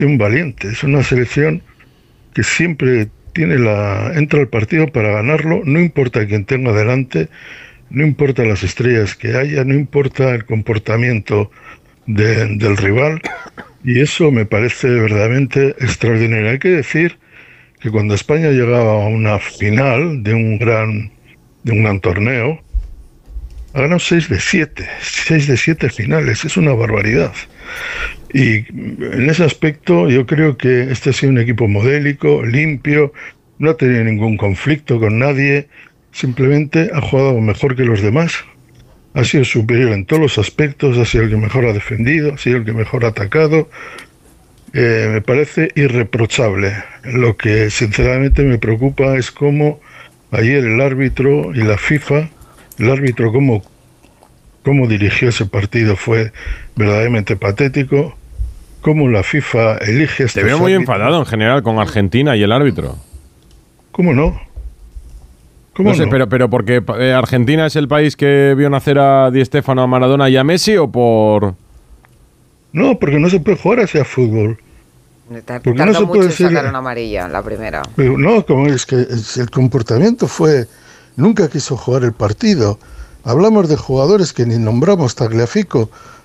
un valiente, es una selección que siempre entra al partido para ganarlo, no importa quién tenga delante, no importa las estrellas que haya, no importa el comportamiento del rival, y eso me parece verdaderamente extraordinario. Hay que decir que cuando España llegaba a una final de un gran torneo, ha ganado 6 de 7 finales, es una barbaridad. Y en ese aspecto yo creo que este ha sido un equipo modélico, limpio, no ha tenido ningún conflicto con nadie, simplemente ha jugado mejor que los demás, ha sido superior en todos los aspectos, ha sido el que mejor ha defendido, ha sido el que mejor ha atacado. Me parece irreprochable. Lo que sinceramente me preocupa es cómo ayer el árbitro y la FIFA, el árbitro cómo dirigió ese partido fue verdaderamente patético, cómo la FIFA elige estos Te veo muy enfadado en general con Argentina y el árbitro. ¿Cómo no? No sé, pero porque Argentina es el país que vio nacer a Di Stéfano, a Maradona y a Messi, ¿o por...? No, porque no se puede jugar hacia fútbol. Porque no se puede sacar una amarilla, la primera. Pero no, como es que el comportamiento fue... Nunca quiso jugar el partido. Hablamos de jugadores que ni nombramos. Tagliafico,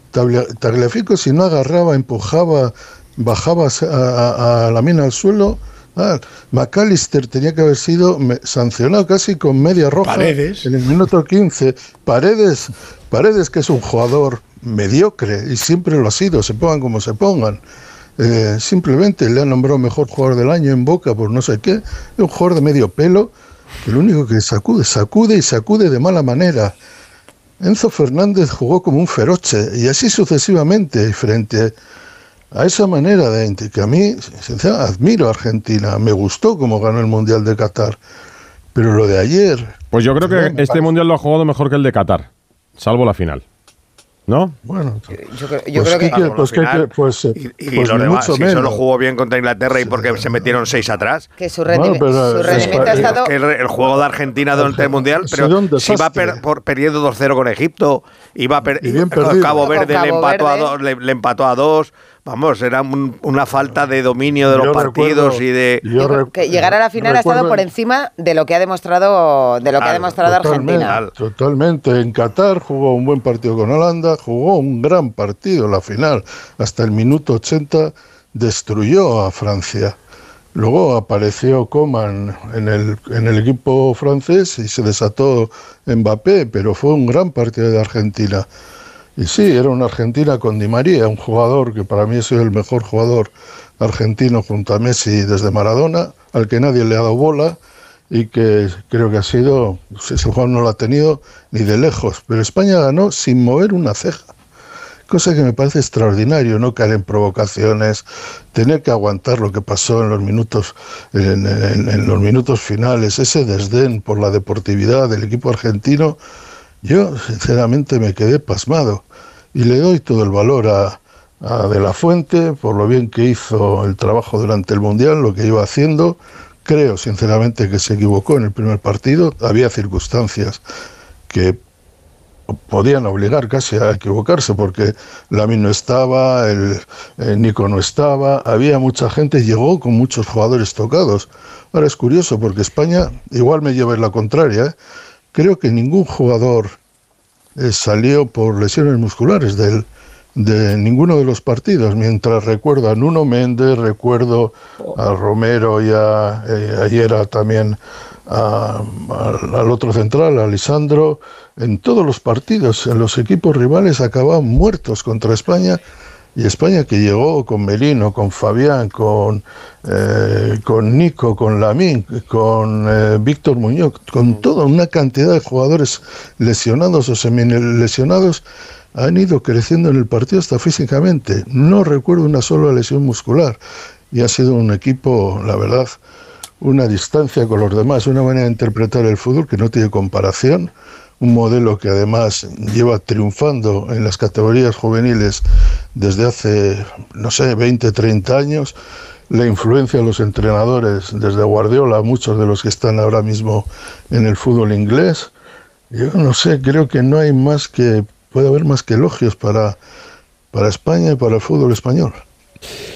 si no agarraba, empujaba, bajaba a la mina al suelo... McAllister tenía que haber sido sancionado casi con media roja. Paredes. En el minuto 15. Paredes, que es un jugador mediocre y siempre lo ha sido, se pongan como se pongan. Simplemente le han nombrado mejor jugador del año en Boca por no sé qué. Es un jugador de medio pelo que lo único que sacude de mala manera. Enzo Fernández jugó como un feroche y así sucesivamente frente a esa manera de que a mí, sinceramente, admiro a Argentina. Me gustó cómo ganó el Mundial de Qatar. Pero lo de ayer... Pues yo creo que este Mundial lo ha jugado mejor que el de Qatar, salvo la final. ¿no? Bueno, yo creo que... Y los demás, si solo jugó bien contra Inglaterra y porque se metieron 6 atrás. Que su rendimiento ha estado... Que el juego de Argentina durante el Mundial, pero si va perdiendo 2-0 con Egipto, Cabo Verde le empató a 2. Vamos, era una falta de dominio de los partidos y de... que llegar a la final ha estado por encima de lo que ha demostrado Argentina. Totalmente. En Qatar jugó un buen partido con Holanda, jugó un gran partido en la final. Hasta el minuto 80 destruyó a Francia. Luego apareció Coman en el equipo francés y se desató Mbappé, pero fue un gran partido de Argentina. Y sí, era una Argentina con Di María, un jugador que para mí ha sido el mejor jugador argentino junto a Messi desde Maradona, al que nadie le ha dado bola y que creo que ha sido, ese jugador no lo ha tenido ni de lejos, pero España ganó sin mover una ceja, cosa que me parece extraordinario, no caer en provocaciones, tener que aguantar lo que pasó en los minutos finales, ese desdén por la deportividad del equipo argentino. Yo, sinceramente, me quedé pasmado y le doy todo el valor a De la Fuente por lo bien que hizo el trabajo durante el Mundial, lo que iba haciendo. Creo, sinceramente, que se equivocó en el primer partido. Había circunstancias que podían obligar casi a equivocarse porque Lamine no estaba, Nico no estaba, había mucha gente, llegó con muchos jugadores tocados. Ahora es curioso porque España, igual me lleva en la contraria, creo que ningún jugador salió por lesiones musculares de ninguno de los partidos, mientras recuerdo a Nuno Méndez, recuerdo a Romero y ayer también al otro central, a Lisandro. En todos los partidos, en los equipos rivales acababan muertos contra España. Y España, que llegó con Merino, con Fabián, con Nico, con Lamine, con Víctor Muñoz, con toda una cantidad de jugadores lesionados o semilesionados, han ido creciendo en el partido hasta físicamente. No recuerdo una sola lesión muscular. Y ha sido un equipo, la verdad, una distancia con los demás, una manera de interpretar el fútbol que no tiene comparación. Un modelo que además lleva triunfando en las categorías juveniles desde hace, 20, 30 años. La influencia de los entrenadores, desde Guardiola, muchos de los que están ahora mismo en el fútbol inglés. Yo no sé, creo que no hay más que, puede haber más que elogios para España y para el fútbol español.